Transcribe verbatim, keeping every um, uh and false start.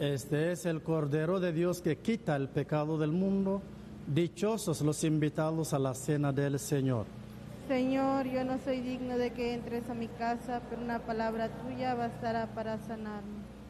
Este es el Cordero de Dios que quita el pecado del mundo. Dichosos los invitados a la cena del Señor. Señor, yo no soy digno de que entres a mi casa, pero una palabra tuya bastará para sanarme.